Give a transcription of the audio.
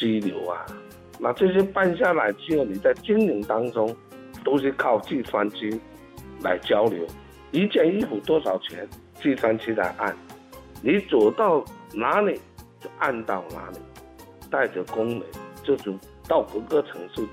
激流啊。那这些办下来之后，你在经营当中都是靠计算机来交流，一件衣服多少钱，计算机来按，你走到哪里就按到哪里，带着工人就是到各个城市